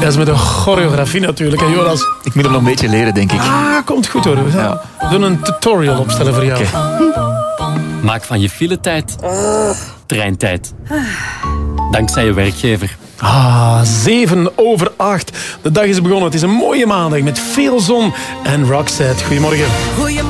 Dat is met een choreografie natuurlijk, hè, Jonas? Ik moet hem nog een beetje leren, denk ik. Komt goed hoor. We doen een tutorial opstellen voor jou. Maak van je filetijd treintijd. Dankzij je werkgever. 7:07. De dag is begonnen. Het is een mooie maandag met veel zon en Roxette. Goedemorgen.